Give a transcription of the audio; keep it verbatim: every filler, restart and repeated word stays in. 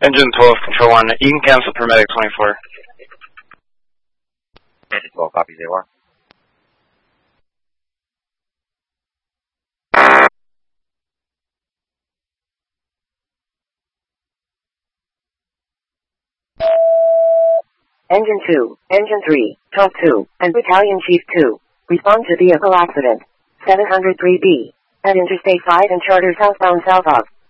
Engine twelve, Control one. You can cancel Paramedic twenty-four. Engine twelve, copy, they are. Engine two, Engine three, Talk two, and Battalion Chief two. Respond to vehicle accident. seven hundred three B. At Interstate five and Charter southbound south of